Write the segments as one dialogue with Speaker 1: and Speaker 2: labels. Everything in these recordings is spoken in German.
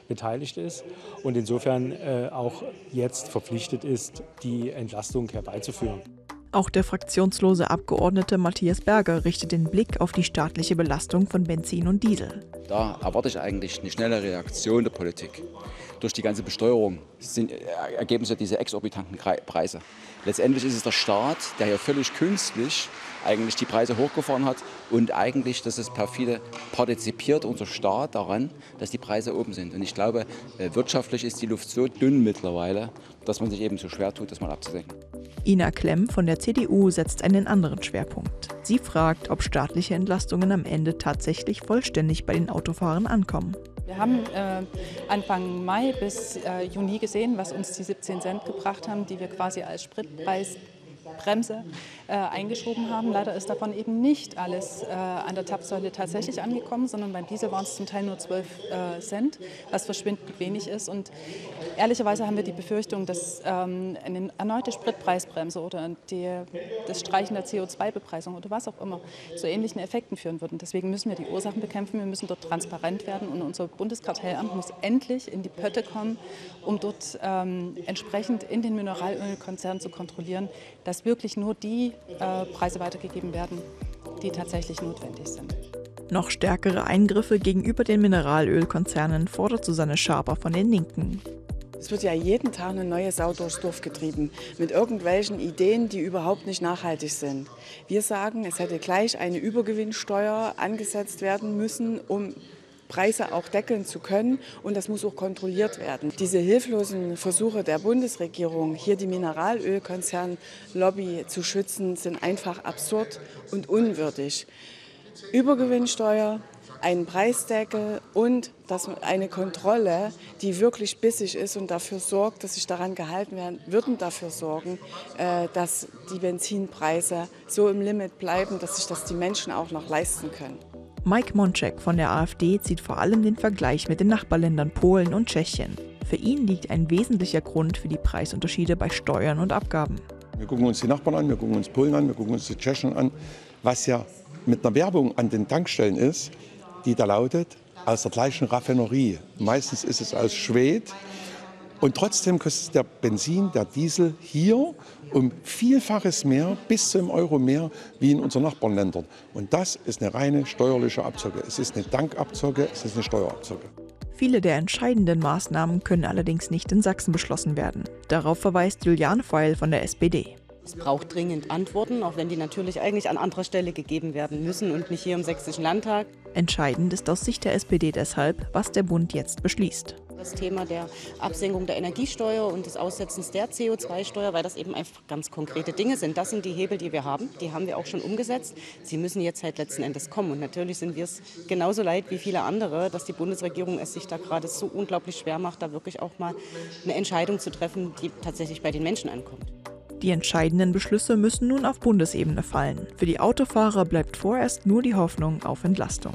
Speaker 1: beteiligt ist und insofern auch jetzt verpflichtet ist, die Entlastung herbeizuführen.
Speaker 2: Auch der fraktionslose Abgeordnete Matthias Berger richtet den Blick auf die staatliche Belastung von Benzin und Diesel.
Speaker 3: Da erwarte ich eigentlich eine schnelle Reaktion der Politik. Durch die ganze Besteuerung ergeben sich diese exorbitanten Preise. Letztendlich ist es der Staat, der hier völlig künstlich eigentlich die Preise hochgefahren hat und eigentlich, dass es perfide partizipiert unser Staat daran, dass die Preise oben sind. Und ich glaube, wirtschaftlich ist die Luft so dünn mittlerweile, dass man sich eben so schwer tut, das mal abzusenken.
Speaker 2: Ina Klemm von der CDU setzt einen anderen Schwerpunkt. Sie fragt, ob staatliche Entlastungen am Ende tatsächlich vollständig bei den Autofahrern ankommen.
Speaker 4: Wir haben Anfang Mai bis Juni gesehen, was uns die 17 Cent gebracht haben, die wir quasi als Spritpreisbremse eingeschoben haben. Leider ist davon eben nicht alles an der Zapfsäule tatsächlich angekommen, sondern beim Diesel waren es zum Teil nur 12 Cent, was verschwindend wenig ist. Und ehrlicherweise haben wir die Befürchtung, dass eine erneute Spritpreisbremse oder das Streichen der CO2-Bepreisung oder was auch immer zu ähnlichen Effekten führen würden. Deswegen müssen wir die Ursachen bekämpfen, wir müssen dort transparent werden und unser Bundeskartellamt muss endlich in die Pötte kommen, um dort entsprechend in den Mineralölkonzernen zu kontrollieren, dass wirklich nur die Preise weitergegeben werden, die tatsächlich notwendig sind.
Speaker 2: Noch stärkere Eingriffe gegenüber den Mineralölkonzernen fordert Susanne Schaper von den Linken.
Speaker 5: Es wird ja jeden Tag eine neue Sau durchs Dorf getrieben, mit irgendwelchen Ideen, die überhaupt nicht nachhaltig sind. Wir sagen, es hätte gleich eine Übergewinnsteuer angesetzt werden müssen, um Preise auch deckeln zu können und das muss auch kontrolliert werden. Diese hilflosen Versuche der Bundesregierung, hier die Mineralölkonzernlobby zu schützen, sind einfach absurd und unwürdig. Übergewinnsteuer, einen Preisdeckel und eine Kontrolle, die wirklich bissig ist und dafür sorgt, dass sich daran gehalten werden, würden dafür sorgen, dass die Benzinpreise so im Limit bleiben, dass sich das die Menschen auch noch leisten können.
Speaker 2: Mike Monczek von der AfD zieht vor allem den Vergleich mit den Nachbarländern Polen und Tschechien. Für ihn liegt ein wesentlicher Grund für die Preisunterschiede bei Steuern und Abgaben.
Speaker 6: Wir gucken uns die Nachbarn an, wir gucken uns Polen an, wir gucken uns die Tschechen an, was ja mit einer Werbung an den Tankstellen ist, die da lautet, aus der gleichen Raffinerie. Meistens ist es aus Schwed. Und trotzdem kostet der Benzin, der Diesel hier um Vielfaches mehr, bis zum Euro mehr, wie in unseren Nachbarländern. Und das ist eine reine steuerliche Abzocke. Es ist eine Tankabzocke, es ist eine Steuerabzocke.
Speaker 2: Viele der entscheidenden Maßnahmen können allerdings nicht in Sachsen beschlossen werden. Darauf verweist Juliane Feil von der SPD.
Speaker 7: Es braucht dringend Antworten, auch wenn die natürlich eigentlich an anderer Stelle gegeben werden müssen und nicht hier im Sächsischen Landtag.
Speaker 2: Entscheidend ist aus Sicht der SPD deshalb, was der Bund jetzt beschließt.
Speaker 7: Das Thema der Absenkung der Energiesteuer und des Aussetzens der CO2-Steuer, weil das eben einfach ganz konkrete Dinge sind. Das sind die Hebel, die wir haben. Die haben wir auch schon umgesetzt. Sie müssen jetzt halt letzten Endes kommen. Und natürlich sind wir es genauso leid wie viele andere, dass die Bundesregierung es sich da gerade so unglaublich schwer macht, da wirklich auch mal eine Entscheidung zu treffen, die tatsächlich bei den Menschen ankommt.
Speaker 2: Die entscheidenden Beschlüsse müssen nun auf Bundesebene fallen. Für die Autofahrer bleibt vorerst nur die Hoffnung auf Entlastung.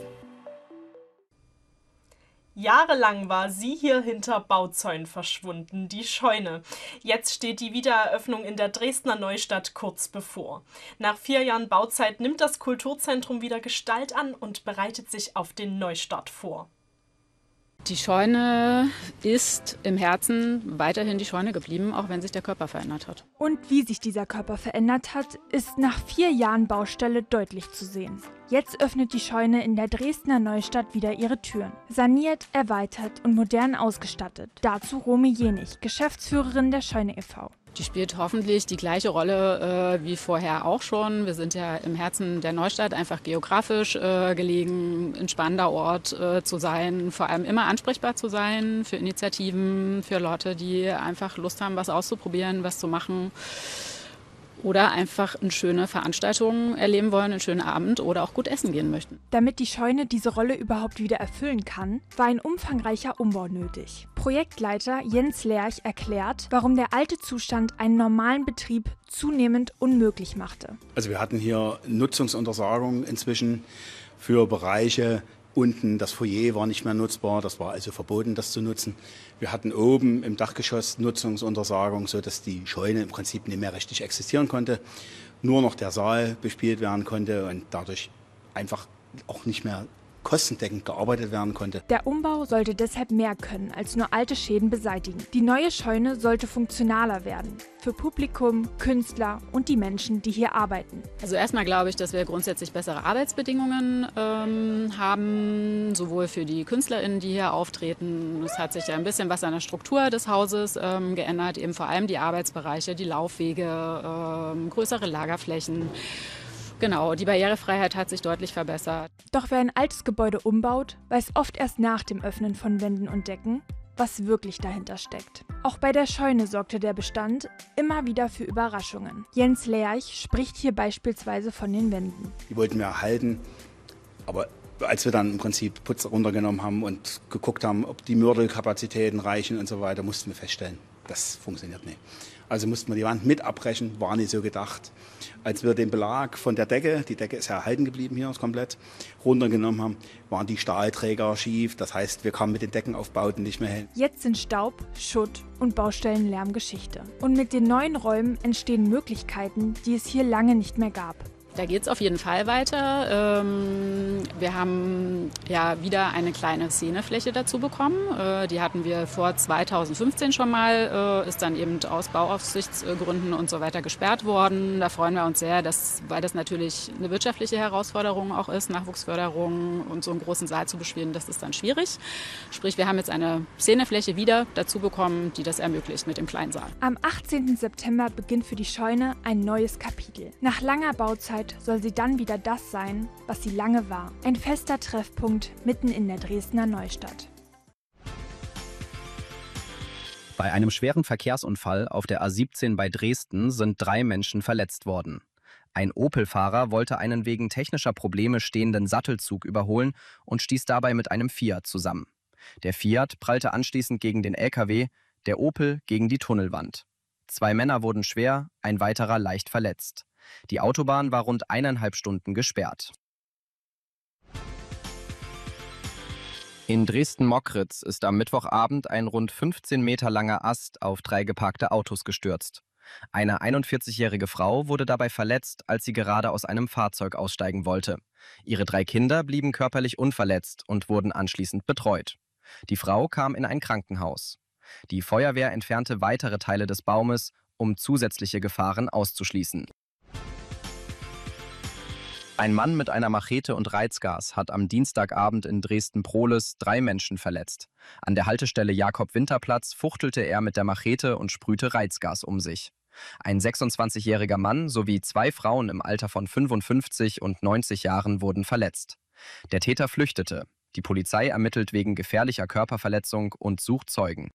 Speaker 8: Jahrelang war sie hier hinter Bauzäunen verschwunden, die Scheune. Jetzt steht die Wiedereröffnung in der Dresdner Neustadt kurz bevor. Nach 4 Jahren Bauzeit nimmt das Kulturzentrum wieder Gestalt an und bereitet sich auf den Neustart vor.
Speaker 9: Die Scheune ist im Herzen weiterhin die Scheune geblieben, auch wenn sich der Körper verändert hat.
Speaker 10: Und wie sich dieser Körper verändert hat, ist nach 4 Jahren Baustelle deutlich zu sehen. Jetzt öffnet die Scheune in der Dresdner Neustadt wieder ihre Türen. Saniert, erweitert und modern ausgestattet. Dazu Romy Jenich, Geschäftsführerin der Scheune e.V.
Speaker 9: Die spielt hoffentlich die gleiche Rolle wie vorher auch schon. Wir sind ja im Herzen der Neustadt, einfach geografisch gelegen, ein spannender Ort zu sein, vor allem immer ansprechbar zu sein für Initiativen, für Leute, die einfach Lust haben, was auszuprobieren, was zu machen. Oder einfach eine schöne Veranstaltung erleben wollen, einen schönen Abend oder auch gut essen gehen möchten.
Speaker 10: Damit die Scheune diese Rolle überhaupt wieder erfüllen kann, war ein umfangreicher Umbau nötig. Projektleiter Jens Lerch erklärt, warum der alte Zustand einen normalen Betrieb zunehmend unmöglich machte.
Speaker 11: Also wir hatten hier Nutzungsuntersagung inzwischen für Bereiche. Unten das Foyer war nicht mehr nutzbar, das war also verboten, das zu nutzen. Wir hatten oben im Dachgeschoss Nutzungsuntersagung, sodass die Scheune im Prinzip nicht mehr richtig existieren konnte. Nur noch der Saal bespielt werden konnte und dadurch einfach auch nicht mehr kostendeckend gearbeitet werden konnte.
Speaker 10: Der Umbau sollte deshalb mehr können als nur alte Schäden beseitigen. Die neue Scheune sollte funktionaler werden. Für Publikum, Künstler und die Menschen, die hier arbeiten.
Speaker 9: Also erstmal glaube ich, dass wir grundsätzlich bessere Arbeitsbedingungen haben, sowohl für die KünstlerInnen, die hier auftreten. Es hat sich ja ein bisschen was an der Struktur des Hauses geändert, eben vor allem die Arbeitsbereiche, die Laufwege, größere Lagerflächen. Genau, die Barrierefreiheit hat sich deutlich verbessert.
Speaker 10: Doch wer ein altes Gebäude umbaut, weiß oft erst nach dem Öffnen von Wänden und Decken, was wirklich dahinter steckt. Auch bei der Scheune sorgte der Bestand immer wieder für Überraschungen. Jens Lerch spricht hier beispielsweise von den Wänden.
Speaker 11: Die wollten wir erhalten, aber als wir dann im Prinzip Putz runtergenommen haben und geguckt haben, ob die Mörtelkapazitäten reichen und so weiter, mussten wir feststellen, das funktioniert nicht. Also mussten wir die Wand mit abbrechen, war nicht so gedacht. Als wir den Belag von der Decke, die Decke ist ja erhalten geblieben hier komplett, runtergenommen haben, waren die Stahlträger schief. Das heißt, wir kamen mit den Deckenaufbauten nicht mehr hin.
Speaker 10: Jetzt sind Staub, Schutt und Baustellenlärm Geschichte. Und mit den neuen Räumen entstehen Möglichkeiten, die es hier lange nicht mehr gab.
Speaker 9: Da geht es auf jeden Fall weiter. Wir haben ja wieder eine kleine Szenefläche dazu bekommen. Die hatten wir vor 2015 schon mal, ist dann eben aus Bauaufsichtsgründen und so weiter gesperrt worden. Da freuen wir uns sehr, weil das natürlich eine wirtschaftliche Herausforderung auch ist, Nachwuchsförderung und so einen großen Saal zu bespielen, das ist dann schwierig. Sprich, wir haben jetzt eine Szenefläche wieder dazu bekommen, die das ermöglicht mit dem kleinen Saal.
Speaker 10: Am 18. September beginnt für die Scheune ein neues Kapitel. Nach langer Bauzeit soll sie dann wieder das sein, was sie lange war. Ein fester Treffpunkt mitten in der Dresdner Neustadt.
Speaker 12: Bei einem schweren Verkehrsunfall auf der A17 bei Dresden sind 3 Menschen verletzt worden. Ein Opel-Fahrer wollte einen wegen technischer Probleme stehenden Sattelzug überholen und stieß dabei mit einem Fiat zusammen. Der Fiat prallte anschließend gegen den LKW, der Opel gegen die Tunnelwand. 2 Männer wurden schwer, ein weiterer leicht verletzt. Die Autobahn war rund 1,5 Stunden gesperrt. In Dresden-Mockritz ist am Mittwochabend ein rund 15 Meter langer Ast auf 3 geparkte Autos gestürzt. Eine 41-jährige Frau wurde dabei verletzt, als sie gerade aus einem Fahrzeug aussteigen wollte. Ihre 3 Kinder blieben körperlich unverletzt und wurden anschließend betreut. Die Frau kam in ein Krankenhaus. Die Feuerwehr entfernte weitere Teile des Baumes, um zusätzliche Gefahren auszuschließen. Ein Mann mit einer Machete und Reizgas hat am Dienstagabend in Dresden-Prohles 3 Menschen verletzt. An der Haltestelle Jakob-Winter-Platz fuchtelte er mit der Machete und sprühte Reizgas um sich. Ein 26-jähriger Mann sowie 2 Frauen im Alter von 55 und 90 Jahren wurden verletzt. Der Täter flüchtete. Die Polizei ermittelt wegen gefährlicher Körperverletzung und sucht Zeugen.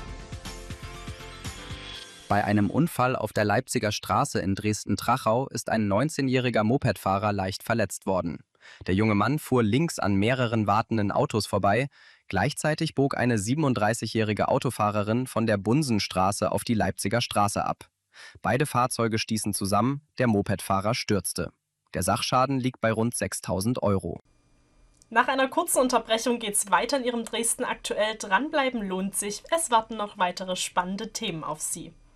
Speaker 12: Bei einem Unfall auf der Leipziger Straße in Dresden-Trachau ist ein 19-jähriger Mopedfahrer leicht verletzt worden. Der junge Mann fuhr links an mehreren wartenden Autos vorbei. Gleichzeitig bog eine 37-jährige Autofahrerin von der Bunsenstraße auf die Leipziger Straße ab. Beide Fahrzeuge stießen zusammen, der Mopedfahrer stürzte. Der Sachschaden liegt bei rund 6.000 €.
Speaker 8: Nach einer kurzen Unterbrechung geht's weiter in Ihrem Dresden aktuell. Dranbleiben lohnt sich. Es warten noch weitere spannende Themen auf Sie.